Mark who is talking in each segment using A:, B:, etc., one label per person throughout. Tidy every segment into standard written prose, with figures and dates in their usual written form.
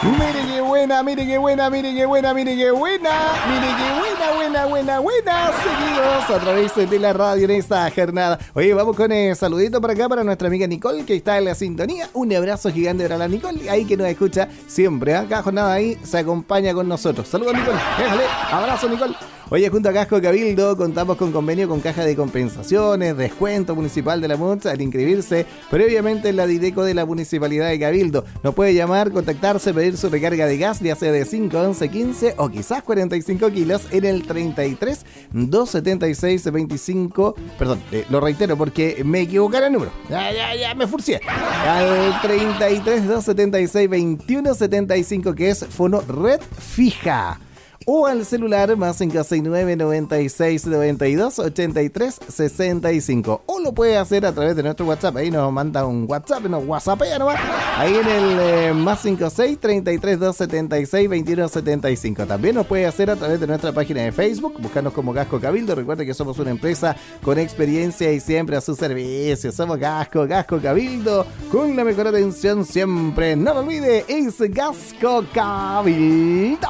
A: Mire qué buena, mire qué buena, mire qué buena, mire qué buena, mire qué buena. Seguimos a través de la radio en esta jornada. Oye, vamos con el saludito por acá para nuestra amiga Nicole, que está en la sintonía. Un abrazo gigante para la Nicole, ahí que nos escucha siempre, ¿eh? Cada jornada ahí se acompaña con nosotros. Saludos, Nicole. Déjale, abrazo, Nicole. Oye, junto a Casco Cabildo contamos con convenio con Caja de Compensaciones, descuento municipal de la MUTS al inscribirse previamente en la Dideco de la Municipalidad de Cabildo. Nos puede llamar, contactarse, pedir su recarga de gas, ya sea de 5, 11, 15 o quizás 45 kilos en el 33 276 25. Perdón, lo reitero porque me equivocaré el número. Ya me furcié. Al 33 276 21 75, que es fono red fija. O al celular más 569 96 92 83 65. O lo puede hacer a través de nuestro WhatsApp. Ahí nos manda un WhatsApp, nos whatsappea nomás. Ahí en el más 56 33 276 21 75. También nos puede hacer a través de nuestra página de Facebook. Buscarnos como Casco Cabildo. Recuerde que somos una empresa con experiencia y siempre a su servicio. Somos Casco Cabildo. Con la mejor atención siempre. No lo olvide, es Casco Cabildo.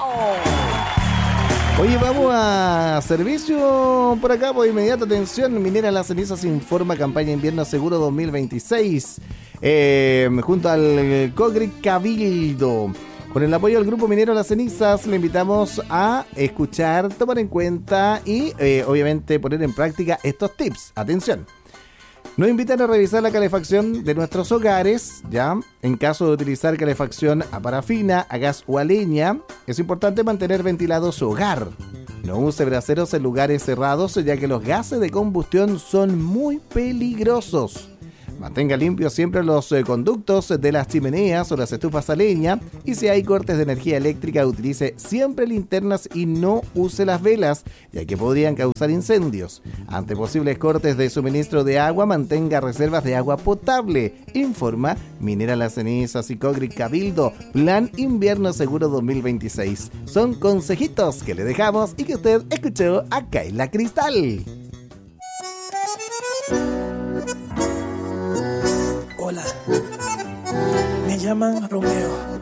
A: Oye, vamos a servicio por acá, por inmediato. Atención, Minera Las Cenizas informa campaña invierno seguro 2026 junto al Cogri Cabildo. Con el apoyo del Grupo Minero Las Cenizas, le invitamos a escuchar, tomar en cuenta y obviamente poner en práctica estos tips. Atención. Nos invitan a revisar la calefacción de nuestros hogares, ¿ya? En caso de utilizar calefacción a parafina, a gas o a leña, es importante mantener ventilado su hogar. No use braseros en lugares cerrados, ya que los gases de combustión son muy peligrosos. Mantenga limpios siempre los conductos de las chimeneas o las estufas a leña, y si hay cortes de energía eléctrica, utilice siempre linternas y no use las velas, ya que podrían causar incendios. Ante posibles cortes de suministro de agua, mantenga reservas de agua potable. Informa Minera Las Cenizas y Cogri Cabildo, Plan Invierno Seguro 2026. Son consejitos que le dejamos y que usted escuchó acá en La Cristal.
B: Hola, me llaman Romeo.